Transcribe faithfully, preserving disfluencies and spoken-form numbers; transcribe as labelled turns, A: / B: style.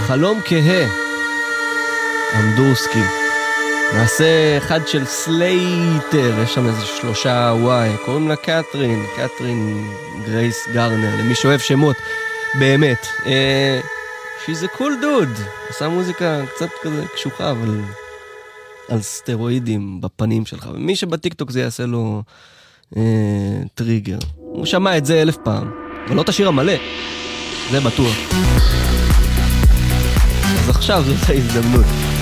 A: חלום כהה, אמדורסקי. נעשה אחד של סלייטר, יש שם איזה שלושה וואי, קוראים לה קטרין, קטרין גרייס גרנר, למי שאוהב שמות, באמת. אה, she's a cool dude, עושה מוזיקה קצת כזה קשוחה, אבל על סטרואידים בפנים שלך, ומי שבטיקטוק זה יעשה לו אה, טריגר. הוא שמע את זה אלף פעם, אבל לא את השיר המלא, זה בטוח. אז עכשיו זאת ההזדמנות.